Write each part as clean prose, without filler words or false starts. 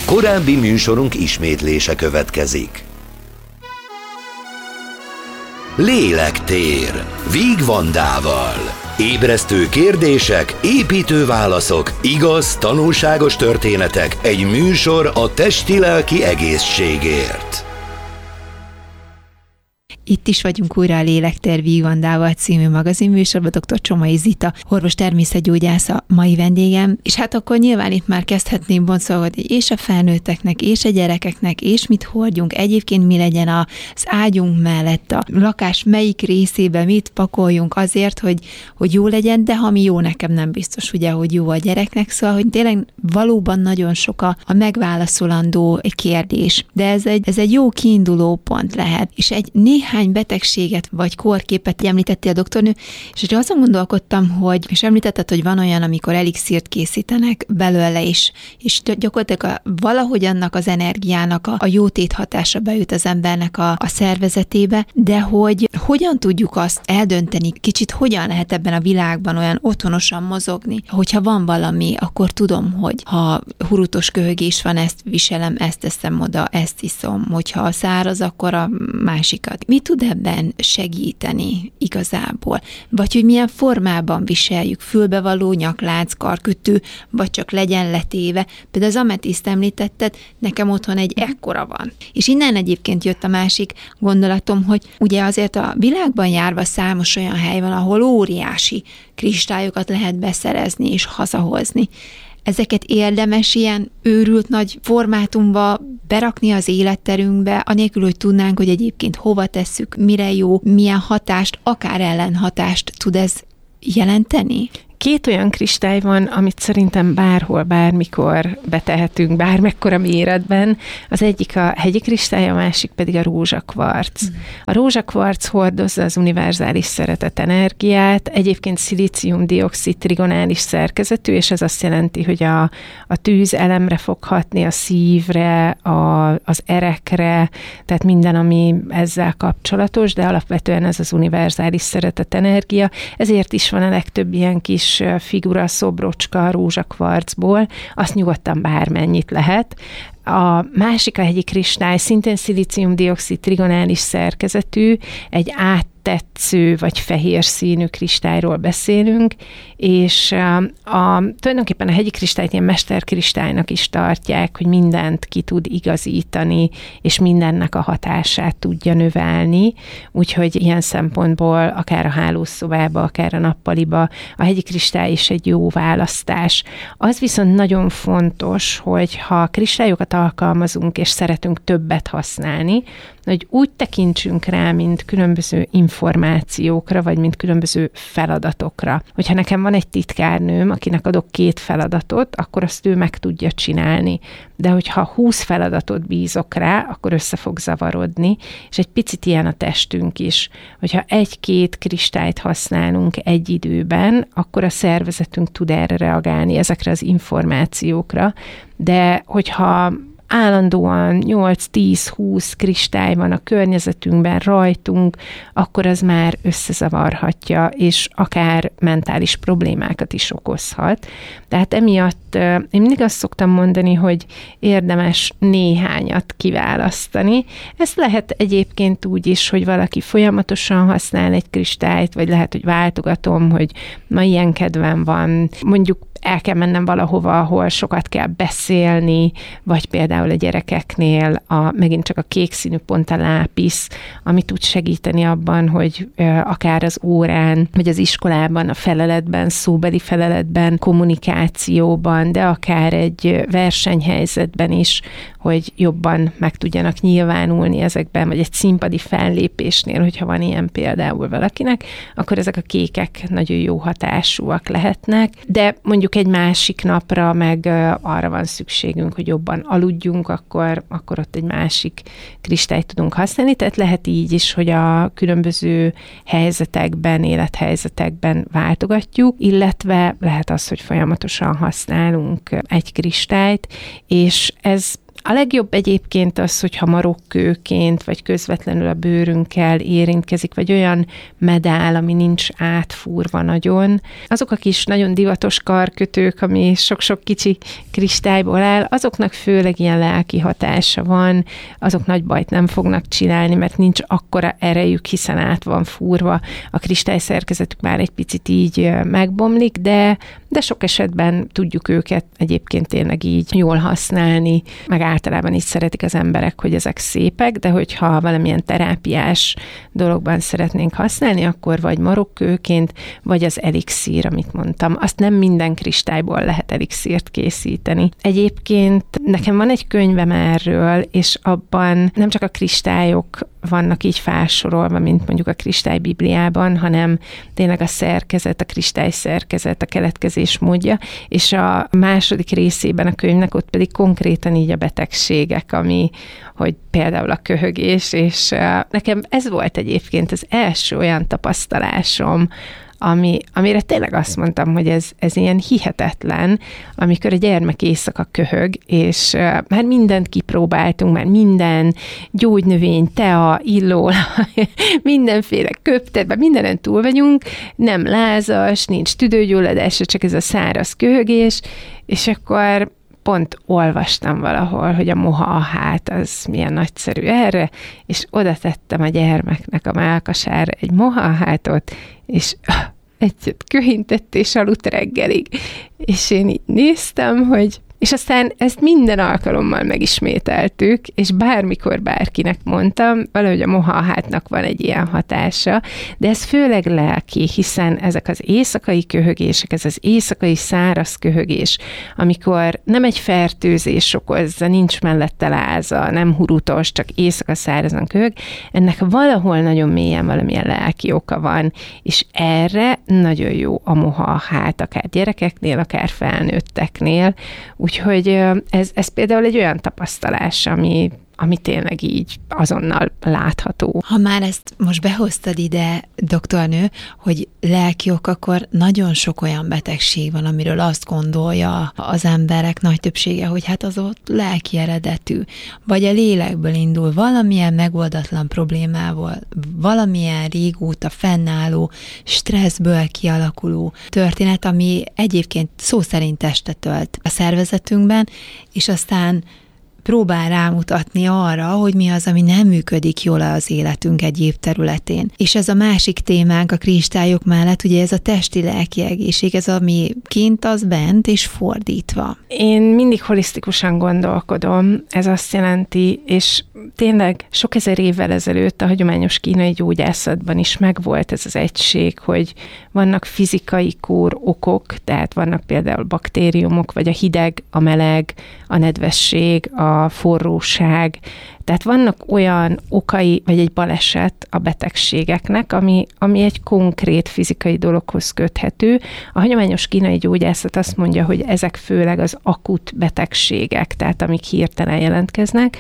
Korábbi műsorunk ismétlése következik. Lélektér Víg Vandával. Ébresztő kérdések, építő válaszok, igaz, tanulságos történetek, egy műsor a testi-lelki egészségért. Itt is vagyunk újra a Lélektér Víg Vandával című magazinműsorban, dr. Csomai Zita, orvos természetgyógyász a mai vendégem, és hát akkor nyilván itt már kezdhetném boncolgatni és a felnőtteknek, és a gyerekeknek, és mit hordjunk, egyébként mi legyen az ágyunk mellett, a lakás melyik részébe mit pakoljunk azért, hogy jó legyen, de ha mi jó, nekem nem biztos, ugye, hogy jó a gyereknek, szóval, hogy tényleg valóban nagyon sok a megválaszolandó kérdés, de ez egy jó kiinduló pont lehet, és egy néhány betegséget vagy korképet említettél, doktornő, és hogy azon gondolkodtam, és említetted, hogy van olyan, amikor elixírt készítenek belőle is, és gyakorlatilag valahogy annak az energiának a jótét hatása beüt az embernek a szervezetébe, de hogy hogyan tudjuk azt eldönteni, kicsit hogyan lehet ebben a világban olyan otthonosan mozogni, hogyha van valami, akkor tudom, hogy ha hurutos köhögés van, ezt viselem, ezt teszem oda, ezt iszom, hogyha száraz, akkor a másikat. Mi tud ebben segíteni igazából? Vagy hogy milyen formában viseljük, fülbevaló, nyaklánc, karkötő, vagy csak legyen letéve. Például az ametiszt említetted, nekem otthon egy ekkora van. És innen egyébként jött a másik gondolatom, hogy ugye azért a világban járva számos olyan hely van, ahol óriási kristályokat lehet beszerezni és hazahozni. Ezeket érdemes ilyen őrült nagy formátumba berakni az életterünkbe, anélkül, hogy tudnánk, hogy egyébként hova tesszük, mire jó, milyen hatást, akár ellenhatást tud ez jelenteni? Két olyan kristály van, amit szerintem bárhol, bármikor betehetünk, bármekkora méretben. Az egyik a hegyi kristály, a másik pedig a rózsakvarc. A rózsakvarc hordozza az univerzális szeretet energiát, egyébként szilícium-dioxid trigonális szerkezetű, és ez azt jelenti, hogy a tűz elemre fog hatni, a szívre, az erekre, tehát minden, ami ezzel kapcsolatos, de alapvetően ez az univerzális szeretet energia. Ezért is van a legtöbb ilyen kis figura, szobrocska a rózsakvarcból, azt nyugodtan bármennyit lehet. A másik a hegyi kristály, szintén szilícium-dioxid trigonális szerkezetű, egy áttetsző vagy fehér színű kristályról beszélünk, és tulajdonképpen a hegyi kristályt ilyen mesterkristálynak is tartják, hogy mindent ki tud igazítani, és mindennek a hatását tudja növelni, úgyhogy ilyen szempontból akár a hálószobába, akár a nappaliba a hegyi kristály is egy jó választás. Az viszont nagyon fontos, hogy ha kristályokat alkalmazunk, és szeretünk többet használni, hogy úgy tekintsünk rá, mint különböző információkra, vagy mint különböző feladatokra. Hogyha nekem van egy titkárnőm, akinek adok 2 feladatot, akkor azt ő meg tudja csinálni. De hogyha 20 feladatot bízok rá, akkor össze fog zavarodni, és egy picit ilyen a testünk is. Hogyha 1-2 kristályt használunk egy időben, akkor a szervezetünk tud erre reagálni, ezekre az információkra, de hogyha állandóan 8-10-20 kristály van a környezetünkben, rajtunk, akkor az már összezavarhatja, és akár mentális problémákat is okozhat. Tehát emiatt én mindig azt szoktam mondani, hogy érdemes néhányat kiválasztani. Ezt lehet egyébként úgy is, hogy valaki folyamatosan használ egy kristályt, vagy lehet, hogy váltogatom, hogy ma ilyen kedvem van, mondjuk el kell mennem valahova, ahol sokat kell beszélni, vagy például a gyerekeknél megint csak a kék színű pont a lápisz, ami tud segíteni abban, hogy akár az órán, vagy az iskolában, a feleletben, szóbeli feleletben, kommunikációban, de akár egy versenyhelyzetben is, hogy jobban meg tudjanak nyilvánulni ezekben, vagy egy színpadi fellépésnél, hogyha van ilyen például valakinek, akkor ezek a kékek nagyon jó hatásúak lehetnek, de mondjuk egy másik napra meg arra van szükségünk, hogy jobban aludjunk, akkor ott egy másik kristályt tudunk használni, tehát lehet így is, hogy a különböző helyzetekben, élethelyzetekben váltogatjuk, illetve lehet az, hogy folyamatosan használunk egy kristályt, és ez A legjobb egyébként az, hogyha marokkőként, vagy közvetlenül a bőrünkkel érintkezik, vagy olyan medál, ami nincs átfúrva nagyon. Azok a kis nagyon divatos karkötők, ami sok-sok kicsi kristályból áll, azoknak főleg ilyen lelki hatása van, azok nagy bajt nem fognak csinálni, mert nincs akkora erejük, hiszen át van fúrva, a kristályszerkezetük már egy picit így megbomlik, de sok esetben tudjuk őket egyébként tényleg így jól használni, meg általában így szeretik az emberek, hogy ezek szépek, de hogyha valamilyen terápiás dologban szeretnénk használni, akkor vagy marokkőként, vagy az elixír, amit mondtam. Azt nem minden kristályból lehet elixírt készíteni. Egyébként nekem van egy könyvem erről, és abban nem csak a kristályok vannak így felsorolva, mint mondjuk a kristálybibliában, hanem tényleg a szerkezet, a kristályszerkezet, a keletkezés módja, és a második részében a könyvnek ott pedig konkrétan így a betegségek, hogy például a köhögés, és nekem ez volt egyébként az első olyan tapasztalásom, amire tényleg azt mondtam, hogy ez ilyen hihetetlen, amikor a gyermek éjszaka köhög, és már mindent kipróbáltunk, már minden gyógynövény, tea, illóolaj, mindenféle köptetben, mindenen túl vagyunk, nem lázas, nincs tüdőgyulladás, csak ez a száraz köhögés, és akkor pont olvastam valahol, hogy a moha-ahát az milyen nagyszerű erre, és oda tettem a gyermeknek a mellkasára egy moha-ahátot, és egyet köhintett és aludt reggelig. És én így néztem, és aztán ezt minden alkalommal megismételtük, és bármikor bárkinek mondtam, valahogy a moha-ahátnak van egy ilyen hatása, de ez főleg lelki, hiszen ezek az éjszakai köhögések, ez az éjszakai száraz köhögés, amikor nem egy fertőzés okozza, nincs mellette láza, nem hurutos, csak éjszaka szárazan köhög, ennek valahol nagyon mélyen valamilyen lelki oka van, és erre nagyon jó a moha-ahát, akár gyerekeknél, akár felnőtteknél. Úgyhogy ez például egy olyan tapasztalás, ami tényleg így azonnal látható. Ha már ezt most behoztad ide, doktornő, hogy lelki ok, akkor nagyon sok olyan betegség van, amiről azt gondolja az emberek nagy többsége, hogy hát az ott lelki eredetű, vagy a lélekből indul, valamilyen megoldatlan problémával, valamilyen régóta fennálló, stresszből kialakuló történet, ami egyébként szó szerint testet ölt a szervezetünkben, és aztán próbál rámutatni arra, hogy mi az, ami nem működik jól az életünk egyéb területén. És ez a másik témánk a kristályok mellett, ugye ez a testi-lelki egészség, ez ami kint, az bent, és fordítva. Én mindig holisztikusan gondolkodom, ez azt jelenti, és tényleg sok ezer évvel ezelőtt a hagyományos kínai gyógyászatban is megvolt ez az egység, hogy vannak fizikai okok, tehát vannak például baktériumok, vagy a hideg, a meleg, a nedvesség, a forróság. Tehát vannak olyan okai, vagy egy baleset a betegségeknek, ami egy konkrét fizikai dologhoz köthető. A hagyományos kínai gyógyászat azt mondja, hogy ezek főleg az akut betegségek, tehát amik hirtelen jelentkeznek,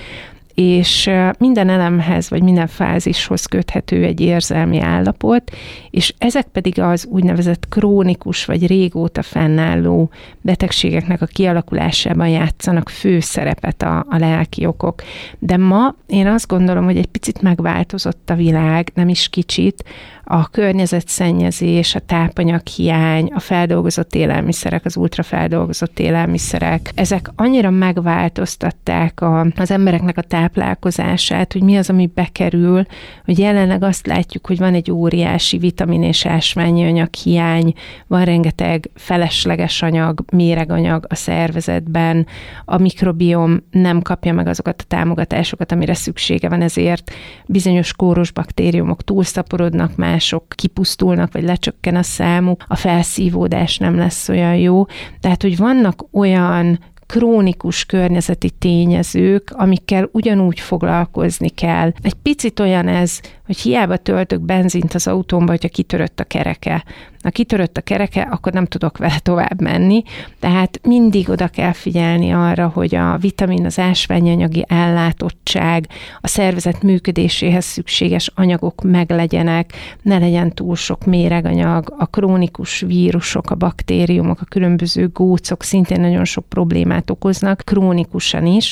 és minden elemhez, vagy minden fázishoz köthető egy érzelmi állapot, és ezek pedig az úgynevezett krónikus, vagy régóta fennálló betegségeknek a kialakulásában játszanak fő szerepet a lelki okok. De ma én azt gondolom, hogy egy picit megváltozott a világ, nem is kicsit, a környezetszennyezés, a tápanyaghiány, a feldolgozott élelmiszerek, az ultrafeldolgozott élelmiszerek, ezek annyira megváltoztatták az embereknek a táplálkozását, hogy mi az, ami bekerül, hogy jelenleg azt látjuk, hogy van egy óriási vitamin és ásványi anyag hiány, van rengeteg felesleges anyag, méreganyag a szervezetben, a mikrobiom nem kapja meg azokat a támogatásokat, amire szüksége van, ezért bizonyos kóros baktériumok túlszaporodnak, mások kipusztulnak, vagy lecsökken a számuk, a felszívódás nem lesz olyan jó. Tehát, hogy vannak olyan krónikus környezeti tényezők, amikkel ugyanúgy foglalkozni kell. Egy picit olyan ez, hogy hiába töltök benzint az autómba, hogyha kitörött a kereke. Ha kitörött a kereke, akkor nem tudok vele tovább menni. Tehát mindig oda kell figyelni arra, hogy a vitamin, az ásványanyagi ellátottság, a szervezet működéséhez szükséges anyagok meglegyenek, ne legyen túl sok méreganyag, a krónikus vírusok, a baktériumok, a különböző gócok szintén nagyon sok problémát okoznak, krónikusan is,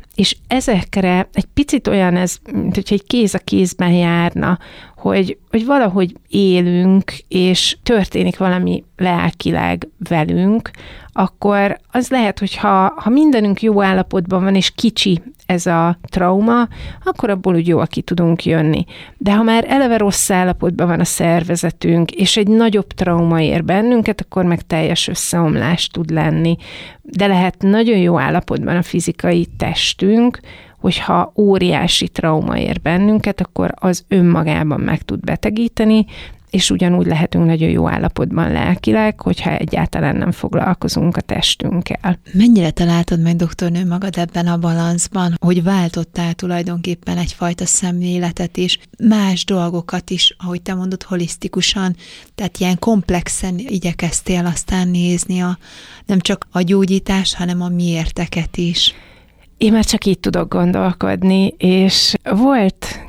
És ezekre egy picit olyan ez, mint hogyha egy kéz a kézben járna, hogy valahogy élünk, és történik valami lelkileg velünk, akkor az lehet, hogy ha mindenünk jó állapotban van, és kicsi ez a trauma, akkor abból úgy jól ki tudunk jönni. De ha már eleve rossz állapotban van a szervezetünk, és egy nagyobb trauma ér bennünket, akkor meg teljes összeomlás tud lenni. De lehet nagyon jó állapotban a fizikai testünk, hogyha óriási trauma ér bennünket, akkor az önmagában meg tud betegíteni, és ugyanúgy lehetünk nagyon jó állapotban lelkileg, hogyha egyáltalán nem foglalkozunk a testünkkel. Mennyire találtad meg, doktornő, magad ebben a balanszban, hogy váltottál tulajdonképpen egyfajta szemléletet is, más dolgokat is, ahogy te mondod, holisztikusan, tehát ilyen komplexen igyekeztél aztán nézni nem csak a gyógyítást, hanem a miérteket is. Én már csak így tudok gondolkodni, és volt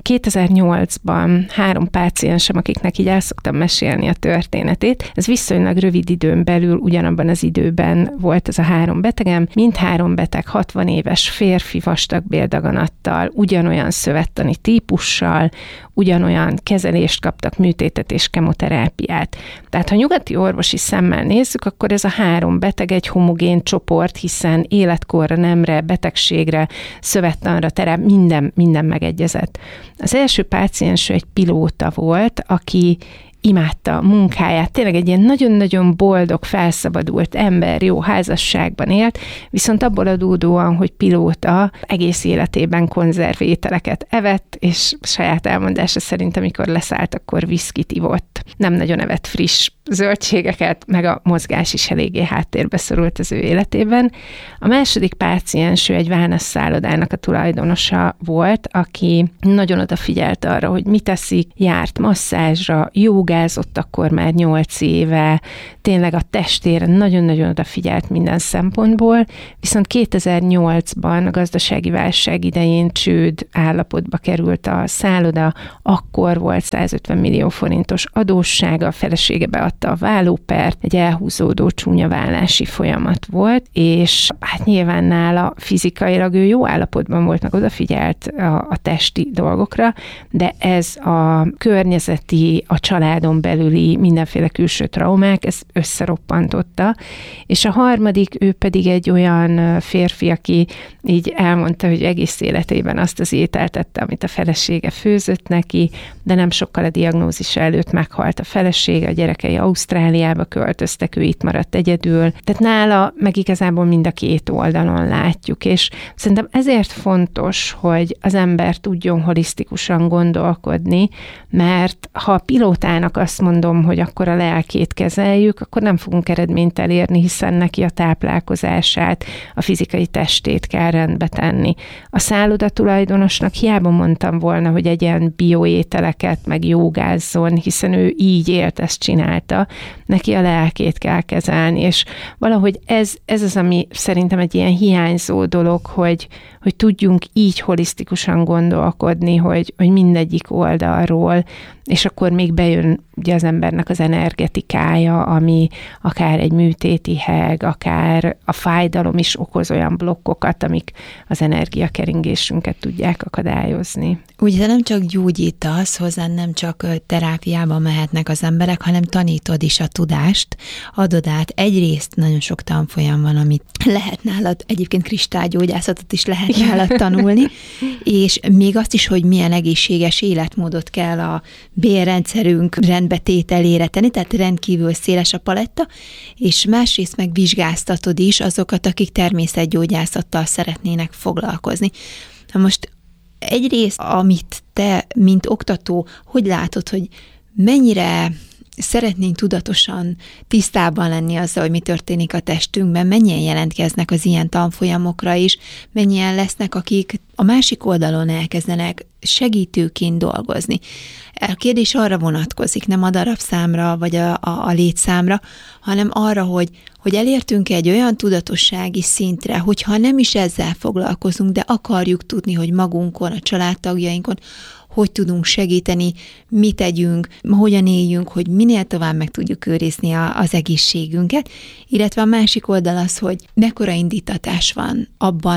2008-ban 3 páciensem, akiknek így el szoktam mesélni a történetét. Ez viszonylag rövid időn belül, ugyanabban az időben volt ez a 3 betegem. Mindhárom beteg 60 éves férfi vastagbéldaganattal, ugyanolyan szövettani típussal, ugyanolyan kezelést kaptak, műtétet és kemoterápiát. Tehát ha nyugati orvosi szemmel nézzük, akkor ez a 3 beteg egy homogén csoport, hiszen életkorra, nemre, betegségre, szövettanra, minden megegyezett. Az első páciens egy pilóta volt, aki imádta a munkáját, tényleg egy ilyen nagyon-nagyon boldog, felszabadult ember, jó házasságban élt, viszont abból adódóan, hogy pilóta, egész életében konzervételeket evett, és saját elmondása szerint, amikor leszállt, akkor viszkit ivott. Nem nagyon evett friss zöldségeket, meg a mozgás is eléggé háttérbe szorult az ő életében. A második páciens, ő egy wellness szállodának a tulajdonosa volt, aki nagyon odafigyelt arra, hogy mit teszik, járt masszázsra, jogázott akkor már 8 éve, tényleg a testére nagyon-nagyon odafigyelt minden szempontból, viszont 2008-ban a gazdasági válság idején csőd állapotba került a szálloda, akkor volt 150 millió forintos adóssága, a felesége beadta a vállópert, egy elhúzódó csúnya vállási folyamat volt, és hát nyilván nála fizikailag ő jó állapotban volt, meg odafigyelt a testi dolgokra, de ez a környezeti, a családon belüli mindenféle külső traumák, ez összeroppantotta, és a harmadik, ő pedig egy olyan férfi, aki így elmondta, hogy egész életében azt az ételt ette, amit a felesége főzött neki, de nem sokkal a diagnózis előtt meghalt a felesége, a gyerekei Ausztráliába költöztek, ő itt maradt egyedül. Tehát nála meg igazából mind a 2 oldalon látjuk, és szerintem ezért fontos, hogy az ember tudjon holisztikusan gondolkodni, mert ha a pilótának azt mondom, hogy akkor a lelkét kezeljük, akkor nem fogunk eredményt elérni, hiszen neki a táplálkozását, a fizikai testét kell rendbe tenni. A szálloda tulajdonosnak hiába mondtam volna, hogy egyen bioételeket, meg jogázzon, hiszen ő így élt, ezt csinálta, neki a lelkét kell kezelni, és valahogy ez az, ami szerintem egy ilyen hiányzó dolog, hogy tudjunk így holisztikusan gondolkodni, hogy mindegyik oldalról, és akkor még bejön ugye az embernek az energetikája, ami akár egy műtéti heg, akár a fájdalom is okoz olyan blokkokat, amik az energiakeringésünket tudják akadályozni. Ugye nem csak gyógyítasz, hozzá nem csak terápiába mehetnek az emberek, hanem tanítod is a tudást, adod át. Egyrészt nagyon sok tanfolyam van, amit lehet nálad, egyébként kristálygyógyászatot is lehet nálad tanulni, és még azt is, hogy milyen egészséges életmódot kell a bélrendszerünk rendbetételére tenni, tehát rendkívül széles a paletta, és másrészt meg vizsgáztatod is azokat, akik természetgyógyászattal szeretnének foglalkozni. Na most egyrészt, amit te, mint oktató, hogy látod, hogy mennyire szeretnénk tudatosan tisztában lenni azzal, hogy mi történik a testünkben, mennyien jelentkeznek az ilyen tanfolyamokra is, mennyien lesznek, akik a másik oldalon elkezdenek segítőként dolgozni. A kérdés arra vonatkozik, nem a darabszámra, vagy a létszámra, hanem arra, hogy elértünk egy olyan tudatossági szintre, hogyha nem is ezzel foglalkozunk, de akarjuk tudni, hogy magunkon, a családtagjainkon, hogy tudunk segíteni, mit tegyünk, hogyan éljünk, hogy minél tovább meg tudjuk őrizni az egészségünket, illetve a másik oldal az, hogy mekkora indítatás van abban a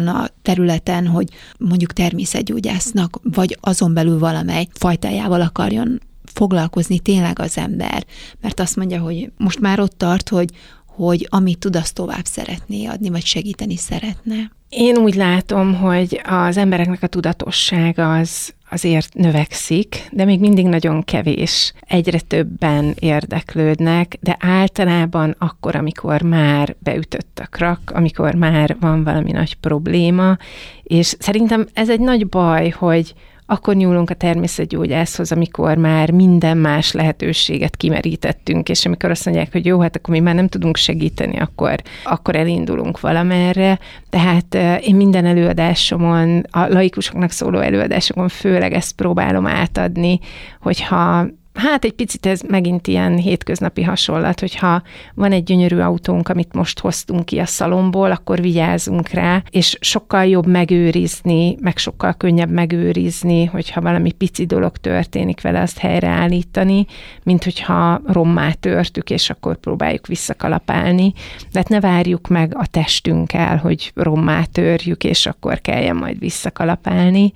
területen, hogy mondjuk természetgyógyásznak, vagy azon belül valamely fajtájával akarjon foglalkozni tényleg az ember, mert azt mondja, hogy most már ott tart, hogy amit tud, azt tovább szeretné adni, vagy segíteni szeretne. Én úgy látom, hogy az embereknek a tudatossága azért növekszik, de még mindig nagyon kevés. Egyre többen érdeklődnek, de általában akkor, amikor már beütött a krak, amikor már van valami nagy probléma, és szerintem ez egy nagy baj, hogy akkor nyúlunk a természetgyógyászhoz, amikor már minden más lehetőséget kimerítettünk, és amikor azt mondják, hogy jó, hát akkor mi már nem tudunk segíteni, akkor elindulunk valamerre. Tehát én minden előadásomon, a laikusoknak szóló előadásokon főleg ezt próbálom átadni, hogyha hát egy picit ez megint ilyen hétköznapi hasonlat, hogyha van egy gyönyörű autónk, amit most hoztunk ki a szalomból, akkor vigyázzunk rá, és sokkal jobb megőrizni, meg sokkal könnyebb megőrizni, hogyha valami pici dolog történik vele, azt helyreállítani, mint hogyha rommá törtük, és akkor próbáljuk visszakalapálni. De hát ne várjuk meg a testünkkel, hogy rommá törjük, és akkor kelljen majd visszakalapálni,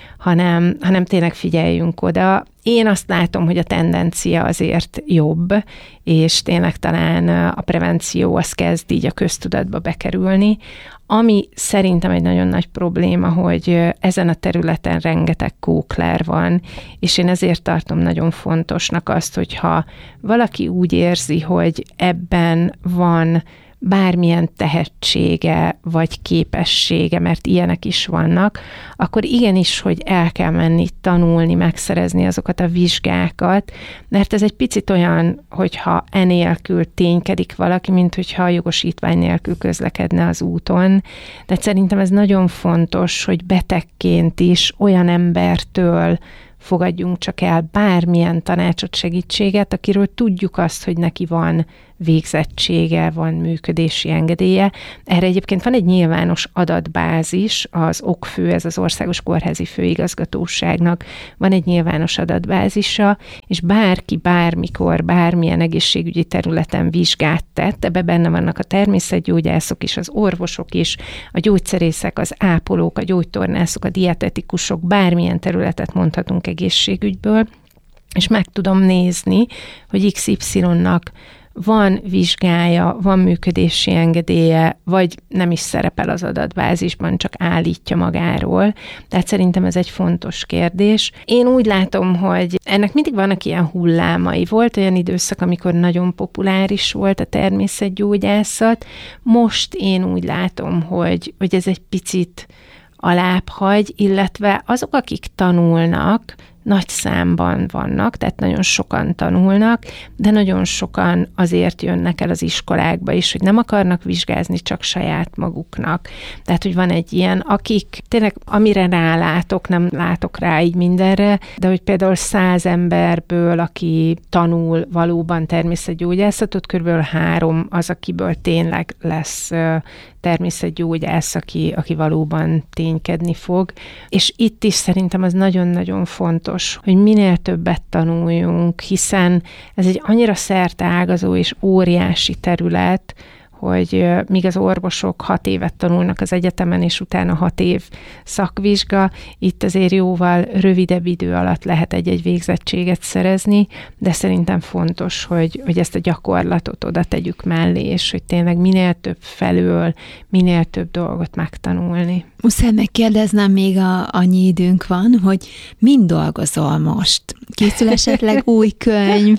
hanem tényleg figyeljünk oda. Én azt látom, hogy a tendencia azért jobb, és tényleg talán a prevenció az kezd így a köztudatba bekerülni. Ami szerintem egy nagyon nagy probléma, hogy ezen a területen rengeteg kókler van, és én ezért tartom nagyon fontosnak azt, hogyha valaki úgy érzi, hogy ebben van bármilyen tehetsége vagy képessége, mert ilyenek is vannak, akkor igenis, hogy el kell menni tanulni, megszerezni azokat a vizsgákat, mert ez egy picit olyan, hogyha enélkül ténykedik valaki, mint hogyha jogosítvány nélkül közlekedne az úton. De szerintem ez nagyon fontos, hogy betegként is olyan embertől fogadjunk csak el bármilyen tanácsot, segítséget, akiről tudjuk azt, hogy neki van végzettsége, van működési engedélye. Erre egyébként van egy nyilvános adatbázis, az OKFÜ, ez az Országos Kórházi Főigazgatóságnak van egy nyilvános adatbázisa, és bárki bármikor, bármilyen egészségügyi területen vizsgát tett, ebbe benne vannak a természetgyógyászok is, az orvosok is, a gyógyszerészek, az ápolók, a gyógytornászok, a dietetikusok, bármilyen területet mondhatunk egészségügyből, és meg tudom nézni, hogy XY-nak van vizsgája, van működési engedélye, vagy nem is szerepel az adatbázisban, csak állítja magáról. Tehát szerintem ez egy fontos kérdés. Én úgy látom, hogy ennek mindig vannak ilyen hullámai. Volt olyan időszak, amikor nagyon populáris volt a természetgyógyászat. Most én úgy látom, hogy ez egy picit alább hagy, illetve azok, akik tanulnak, nagy számban vannak, tehát nagyon sokan tanulnak, de nagyon sokan azért jönnek el az iskolákba is, hogy nem akarnak vizsgázni csak saját maguknak. Tehát, hogy van egy ilyen, akik tényleg, amire rálátok, nem látok rá így mindenre, de hogy például 100 emberből, aki tanul valóban természetgyógyászatot, körülbelül 3 az, akiből tényleg lesz természetgyógyász, aki valóban ténykedni fog. És itt is szerintem az nagyon-nagyon fontos, hogy minél többet tanuljunk, hiszen ez egy annyira szerteágazó és óriási terület, hogy míg az orvosok 6 évet tanulnak az egyetemen, és utána 6 év szakvizsga, itt azért jóval rövidebb idő alatt lehet egy végzettséget szerezni, de szerintem fontos, hogy ezt a gyakorlatot oda tegyük mellé, és hogy tényleg minél több felől, minél több dolgot megtanulni. Muszáj megkérdeznem, még annyi időnk van, hogy mind dolgozol most? Készül esetleg új könyv?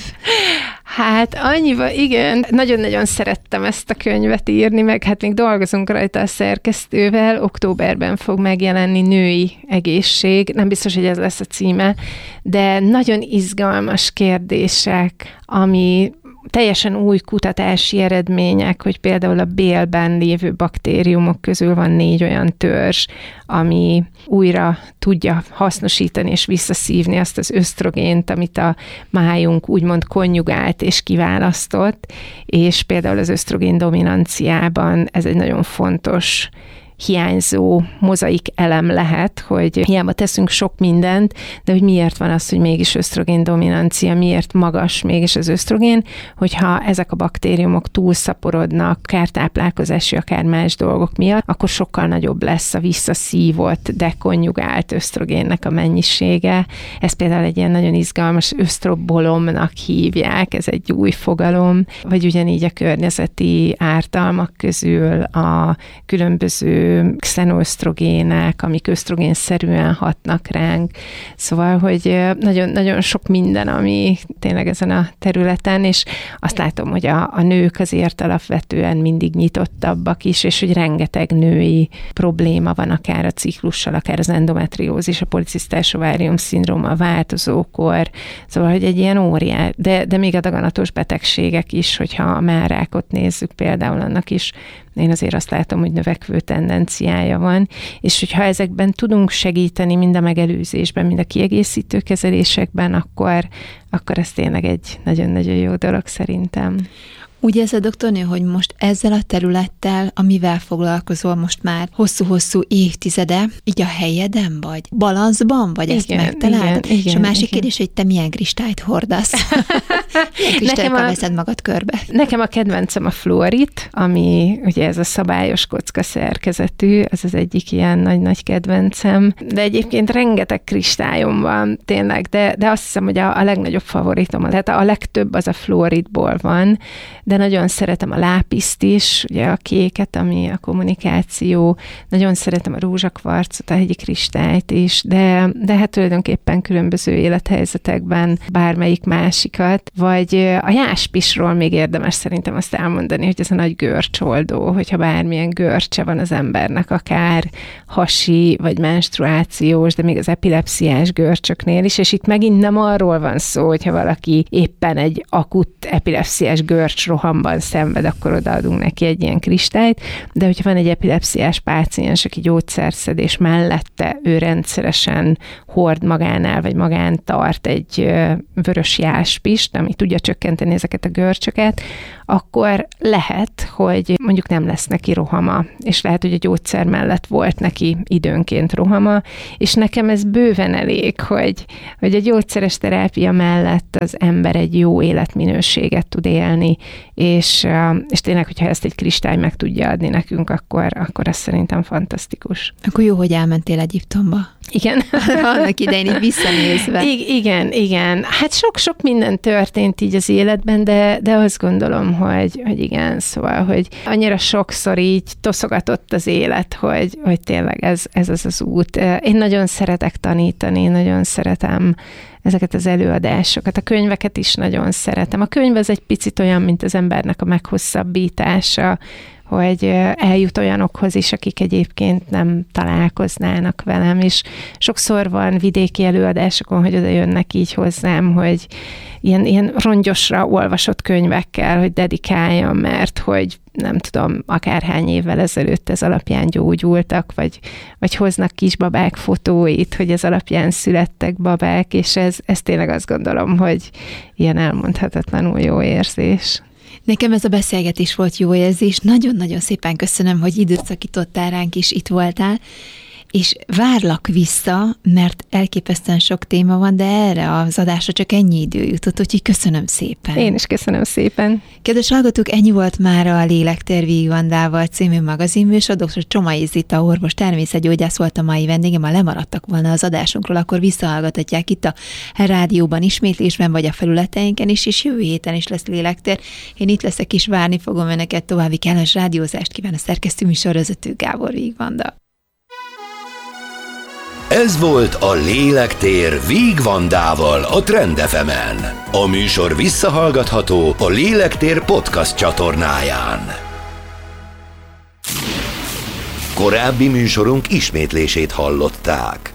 Hát annyiba, igen, nagyon-nagyon szerettem ezt a könyvet írni, meg hát még dolgozunk rajta a szerkesztővel, októberben fog megjelenni Női egészség, nem biztos, hogy ez lesz a címe, de nagyon izgalmas kérdések, ami teljesen új kutatási eredmények, hogy például a bélben lévő baktériumok közül van 4 olyan törzs, ami újra tudja hasznosítani és visszaszívni azt az ösztrogént, amit a májunk úgymond konjugált és kiválasztott, és például az ösztrogén dominanciában ez egy nagyon fontos hiányzó mozaik elem lehet, hogy hiába teszünk sok mindent, de hogy miért van az, hogy mégis ösztrogén dominancia, miért magas mégis az ösztrogén, hogyha ezek a baktériumok túlszaporodnak, akár táplálkozási, akár más dolgok miatt, akkor sokkal nagyobb lesz a visszaszívott, dekonjugált ösztrogénnek a mennyisége. Ez például egy ilyen nagyon izgalmas ösztrobolomnak hívják, ez egy új fogalom, vagy ugyanígy a környezeti ártalmak közül a különböző xenoösztrogének, amik ösztrogénszerűen hatnak ránk. Szóval, hogy nagyon, nagyon sok minden, ami tényleg ezen a területen, és azt látom, hogy a nők azért alapvetően mindig nyitottabbak is, és hogy rengeteg női probléma van, akár a ciklussal, akár az endometriózis, a policisztás ovárium szindróma, a változókor, szóval, hogy egy ilyen óriás, de még a daganatos betegségek is, hogyha a mellrákot nézzük például, annak is én azért azt látom, hogy növekvő tendenciája van, és hogyha ezekben tudunk segíteni, mind a megelőzésben, mind a kiegészítő kezelésekben, akkor ez tényleg egy nagyon-nagyon jó dolog szerintem. Úgy érzed, doktornő, hogy most ezzel a területtel, amivel foglalkozol most már hosszú-hosszú évtizede, így a helyeden vagy? Balanszban vagy? Ezt megtalálod? Igen, és a másik kérdés, hogy te milyen kristályt hordasz? Milyen kristályokkal veszed magad körbe? Nekem a kedvencem a fluorit, ami ugye ez a szabályos kocka szerkezetű, az egyik ilyen nagy-nagy kedvencem. De egyébként rengeteg kristályom van, tényleg, de azt hiszem, hogy a legnagyobb favoritom, tehát a legtöbb az a fluoritból van, de nagyon szeretem a lápiszt is, ugye a kéket, ami a kommunikáció, nagyon szeretem a rózsakvarcot, a hegyi kristályt is, de hát tulajdonképpen különböző élethelyzetekben bármelyik másikat, vagy a jáspisról még érdemes szerintem azt elmondani, hogy ez a nagy görcsoldó, hogyha bármilyen görcse van az embernek, akár hasi, vagy menstruációs, de még az epilepsziás görcsöknél is, és itt megint nem arról van szó, hogyha valaki éppen egy akut epilepsziás görcsrohamban szenved, akkor odaadunk neki egy ilyen kristályt, de hogyha van egy epilepsziás páciens, aki gyógyszerszedés mellette ő rendszeresen hord magánál, vagy magán tart egy vörös jáspist, ami tudja csökkenteni ezeket a görcsöket, akkor lehet, hogy mondjuk nem lesz neki rohama, és lehet, hogy a gyógyszer mellett volt neki időnként rohama, és nekem ez bőven elég, hogy a gyógyszeres terápia mellett az ember egy jó életminőséget tud élni, és tényleg, hogyha ezt egy kristály meg tudja adni nekünk, akkor ez szerintem fantasztikus. Akkor jó, hogy elmentél Egyiptomba. Igen. Annak idején így visszanézve. Igen. Hát sok minden történt így az életben, de azt gondolom, hogy igen, szóval, hogy annyira sokszor így toszogatott az élet, hogy tényleg ez az út. Én nagyon szeretek tanítani, nagyon szeretem ezeket az előadásokat. A könyveket is nagyon szeretem. A könyv az egy picit olyan, mint az embernek a meghosszabbítása, hogy eljut olyanokhoz is, akik egyébként nem találkoznának velem, és sokszor van vidéki előadásokon, hogy oda jönnek így hozzám, hogy ilyen rongyosra olvasott könyvekkel, hogy dedikáljam, mert hogy nem tudom, akárhány évvel ezelőtt ez alapján gyógyultak, vagy hoznak kisbabák fotóit, hogy ez alapján születtek babák, és ez tényleg azt gondolom, hogy ilyen elmondhatatlanul jó érzés. Nekem ez a beszélgetés volt jó érzés. Nagyon-nagyon szépen köszönöm, hogy időt szakítottál ránk, és itt voltál, és várlak vissza, mert elképesztően sok téma van, de erre az adásra csak ennyi idő jutott, úgyhogy köszönöm szépen. Én is köszönöm szépen. Kedves hallgatók, ennyi volt már a Lélektér Vigvandával című magazinműsor. Dr. Csomai Zita orvos természetgyógyász volt a mai vendégem. Ha lemaradtak volna az adásunkról, akkor visszahallgathatják itt a rádióban, ismétlésben, vagy a felületeinken is, és jövő héten is lesz Lélektér. Én itt leszek, és várni fogom önöket. További kellemes rádiózást kíván a szerkesztő műsorvezető Gábor Vigvanda. Ez volt a Lélektér Vigvandával a Trend FM-en. A műsor visszahallgatható a Lélektér podcast csatornáján. Korábbi műsorunk ismétlését hallották.